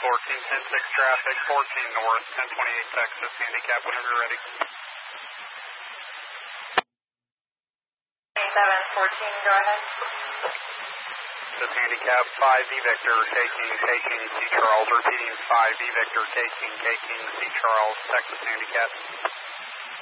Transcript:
14-10-6 traffic, 14 north, 1028 Texas, handicap whenever you're ready. 714, go ahead. This handicap, 5 Victor, taking C. Charles, repeating 5 Victor, taking C. Charles, Texas handicap.